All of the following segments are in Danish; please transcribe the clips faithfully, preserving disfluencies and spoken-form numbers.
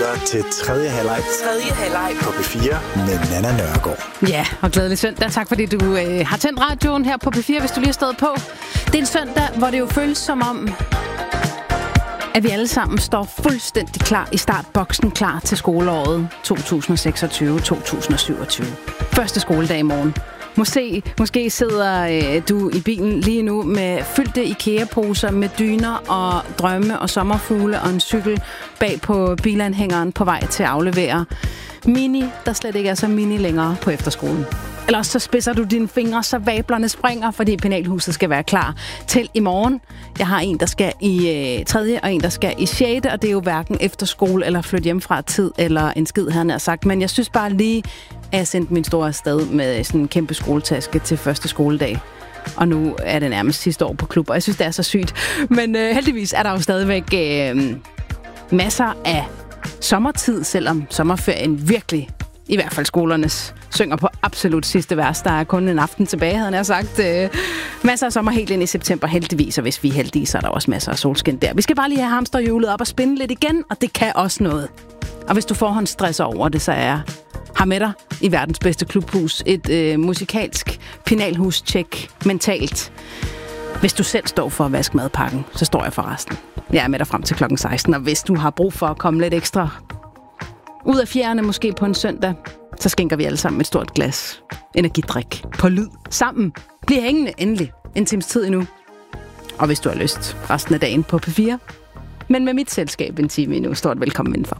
lytter til tredje halvleg. Tredje halvleg på P fire med Nanna Nørgaard. Ja, og glædelig søndag. Tak fordi du øh, har tændt radioen her på P fire, hvis du lige har stået på. Det er en søndag, hvor det jo føles som om, at vi alle sammen står fuldstændig klar i startboksen, klar til skoleåret to tusind seksogtyve til to tusind syvogtyve. Første skoledag i morgen. Måske, måske sidder øh, du i bilen lige nu med fyldte IKEA-poser med dyner og drømme og sommerfugle og en cykel bag på bilanhængeren på vej til at aflevere Mini, der slet ikke er så mini længere på efterskolen. Eller også så spidser du dine fingre, så vablerne springer, fordi penalhuset skal være klar til i morgen. Jeg har en, der skal i øh, tredje, og en, der skal i sjette, og det er jo hverken efterskole eller flytte hjem fra tid, eller en skid, han har sagt. Men jeg synes bare lige, at jeg sendte min store afsted med sådan en kæmpe skoletaske til første skoledag. Og nu er det nærmest sidste år på klub, og jeg synes, det er så sygt. Men øh, heldigvis er der jo stadigvæk øh, masser af sommertid, selvom sommerferien virkelig, i hvert fald skolernes, synger på absolut sidste vers. Der er kun en aften tilbage, havde jeg sagt. Øh, masser af sommer helt ind i september, heldigvis, og hvis vi er heldige, så er der også masser af solskin der. Vi skal bare lige have hamsterhjulet op og spænde lidt igen, og det kan også noget. Og hvis du forhåndsstresser over det, så er jeg har med dig i verdens bedste klubhus. Et øh, musikalsk penalhus-tjek mentalt. Hvis du selv står for at vaske madpakken, så står jeg for resten. Jeg er med dig frem til klokken seksten, og hvis du har brug for at komme lidt ekstra ud af fjerne, måske på en søndag, så skænker vi alle sammen et stort glas energidrik på lyd sammen. Bliv hængende endelig en times tid endnu. Og hvis du har lyst, resten af dagen på P fire. Men med mit selskab en time endnu. Stort velkommen indenfor.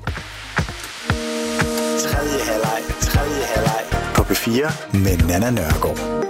Tredje halvleg, tredje halvleg på P fire med Nanna Nørgaard.